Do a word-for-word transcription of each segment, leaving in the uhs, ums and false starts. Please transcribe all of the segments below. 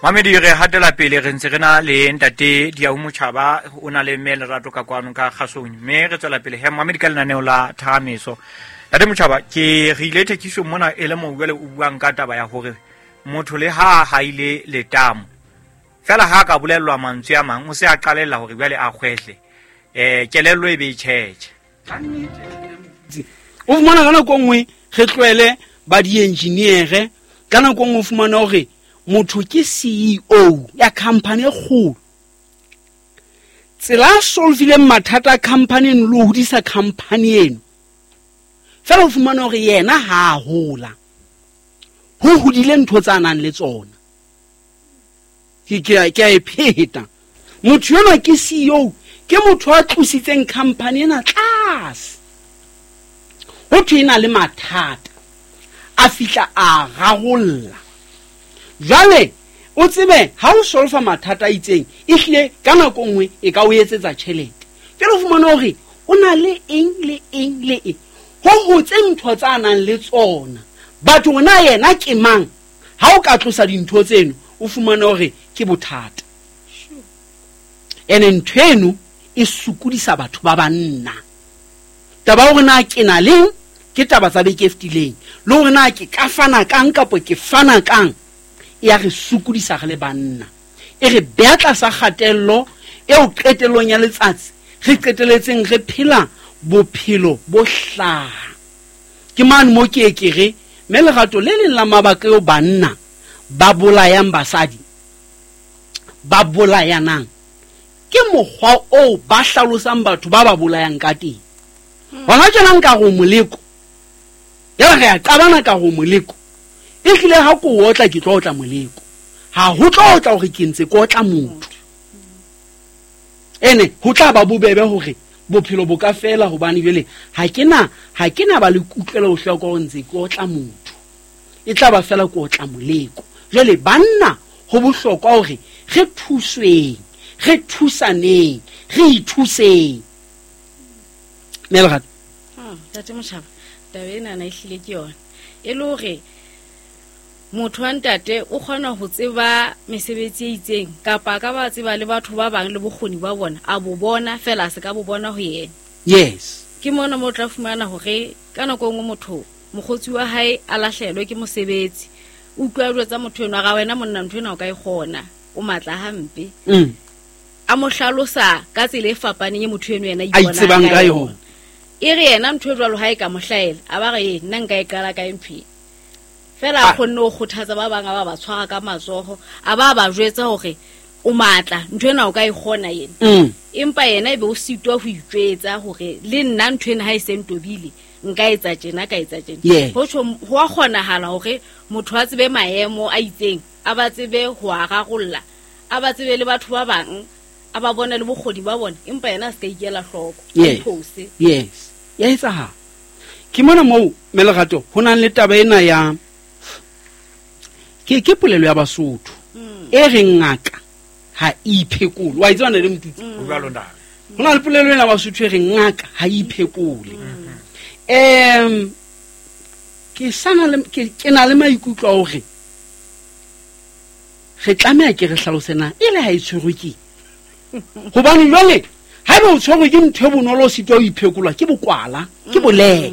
Mamedi re hatela pele re ntse rena le ntate Diau Motjhaba o na le me Lerato ka kwano ka Gasong me re tswela pele he Mamedi ka lenaneo la Thamiso. Ntate Motjhaba ke re ile thekiso mona e le mo bule o buang ka taba ya hore motho le ha ha ile le tamo fela ha ka bolellwa mantswe a mang o se a qalella hore bale a khwehle eh kelello e be tjhetjhe o fumana kana ko ngwe re tlwele ba di engineer kana ko ngwe o fumana hore motho ke C E O ya company e kgolo tsela solvile mathata company eno lo hodisa company eno fela o fumana hore yena ha hola ho hodile ntho tsa nang le tsona ke ke ke e pheta motho yona ke C E O ke motho a tlositseng company ena tlase ho tsena le mathata a fihla a rarolla jale o tsebe ha o solfa mathata a itseng e hle ka nako nngwe e ka o etsetsa tšhelete fela o fumana hore o na le eng le eng le eng ho hotse ntho tsa nang le tsona batho ona yena ke mang ha o ka tlosa dintho tseno o fumana hore ke bothata ene ntwenu e sukudisa batho ba banna taba hore na ke na leng ke taba tsa be ke ftileng le hore na ke ka fana kang kapo ke fana kang ya re sukudisa re le banna e re beatla sa khatello e o qetellong ya letsatsi re qeteletseng re phela bophelo bo hlaha ke man mo ke ekere me Lerato le leng la mabaka yo banna ba bolayang basadi ba bolayanang ke mokgwa o ba hlalosang batho ba ba bolayang ka teng hona tjena nka go moleko ya re ya qabana ka go moleko e hlile ha ko otla ke tlo tla moleko ha ho tlo tla hore ke ntse ko tla motho ene ho tla ba bobebe hore bophelo bo ka fela hobane jele ha kena ha kena ba le kutlelo ho hloka ho ntse ko tla motho e tla ba fela ko tla moleko jele banna ho bohlokwa hore re thusweng re thusaneng re ithuseng Melerato ha tate Motjhaba tabena na ihlile ke yona e le hore motho wa ntate o kgona ho tseba mesebetsi e itseng kapa ka ba tseba le batho ba bang le bokgoni ba bona a bo bona fela se ka bo bona ho yena yes ke mona mo tla fumana hore ka nako ngwe motho mogotsi wa hae a lahlelwe ke mosebetsi o utlwa tsa motho eno ga wena monna ntwe na o ka e gona o matla hampe mm a mo hlalosa ka tsela e fapaneng e motho eno yena a itsebang ka yona e re yena ntwe jwalo ha e ka mohlaela a ba re nna nka e kala ka emphi fela a khonne o khothatsa ba bang ba ba tshwara ka matsoho a ba ba jwetsa hore o matla ntwena o ka e gona yena mm empa yena e be o sitwa ho itjwetsa hore le nna ntwena ha e se ntobile nka etsa tjena ka etsa tjena ho tsho ho a kgonahala hore motho a tsebe maemo a itseng a ba tsebe ho a rarolla a ba tsebe le batho ba bang a ba bona le bokgodi ba bona empa yena se ka ikela hloko yes yes ya etsa ha ke mona mo Melerato hona le taba ena ya ke ke polelo ya Basotho e re ngaka ha iphekole wa itsana le motutsi o ba londa hona le polelo ena Basotho e re ngaka ha iphekole em ke sana le ke na le maikutlo hore re tlamea ke re hlalosena ile ha itshwere ke hobane jwale ha ba o tshwere ke ntho bonolo sitwa o iphekolwa ke bokwala ke bole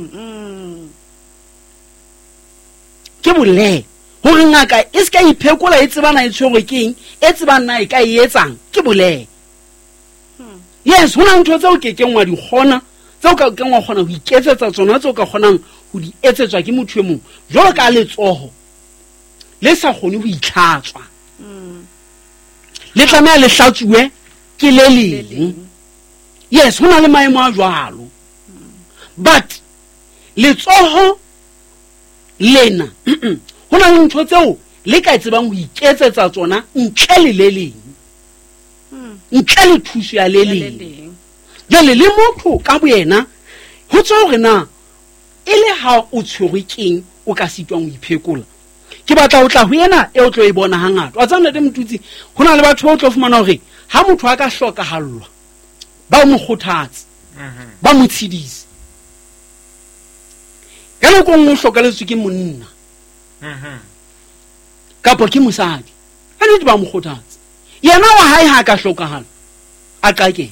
ke bole hore ngaka e se ka iphekola e tsebana e tshwere keng e tsebana e ka e etsang ke bole yes hona ntho tseo ke kengwa di gona tseo ka kengwa gona ho iketsetsa tsona tseo ka gonang ho di etsetswa ke motho e mong jwalo ka letsoho le sa gone ho itlhatswa le tlamea le hlatsuwe ke le leng yes hona le maemo a jwalo but letsoho lena hona le ntho tseo le ka tsebang ho iketsetsa tsona ntle le le leng ntle le thuso ya le leng jale le motho ka boyena ho tsho hore na ile ha o tshwerwe keng o ka sitwang ho iphekola ke batla ho tla ho yena e o tlo e bona hangata wa tsana le motutsi hona le batho ba o tlo fumana hore ha motho a ka hloka hallwa ba mo kgothatsa ba mo tshidisa ka nako ngwe hloka letswe ke monna kapo ke mosadi ane nnete ba mo kgothatsa yena wa hae ha ka hlokahala a qake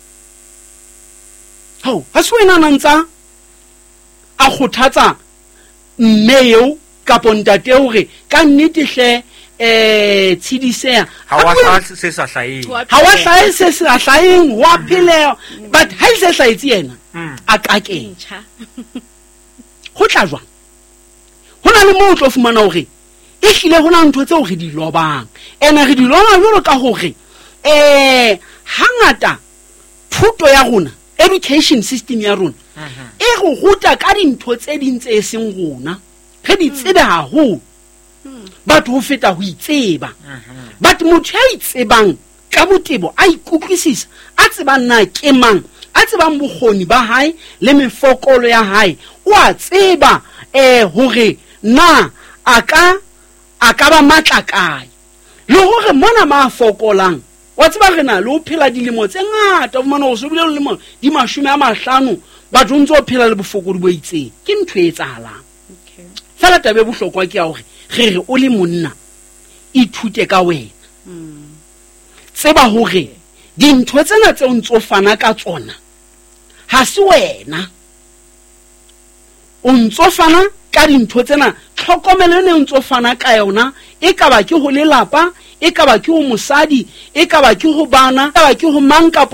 ho ha se wena nantsa a kgothatsa mme eo ka pontate hore ka nnete hle eh tshidisea ha wa se sa hlaeng ha wa hlae se sa hlaeng wa phele but ha se hlaetse yena a qake ho tla jwang hona le mo o tlo fumana hore e hlile hona ntho tseo re di lobang ene re di loba jalo ka hore eh hangata thuto ya rona education system ya rona e go ruta ka dintho tse ding tse seng rona re di tsebe haholo batho ho feta ho itseba but motho ya itsebang ka botebo a ikutlwisisa a tsebang na ke mang a tsebang bokgoni ba hae le mefokolo ya hae o a tseba eh hore na aka aka ba matla kae le hore mona ma fokolang wa tseba rena le o phela dilemo tse ngata o mona o so bile le mo di mashome a mahlano ba ntse o phela le bofokodi bo itseng ke ntho e tsahalang okay fela tabe bohlokwa ke ya hore re re o le monna ithute ka wena tseba hore dintho tsena tse o ntso fana ka tsona ha se wena o ntso fana ka dintho tsena tlhokomelo ne ntso fana ka yona e ka ba ke ho lelapa e ka ba ke ho mosadi e ka ba ke ho bana e ka ba ke ho manka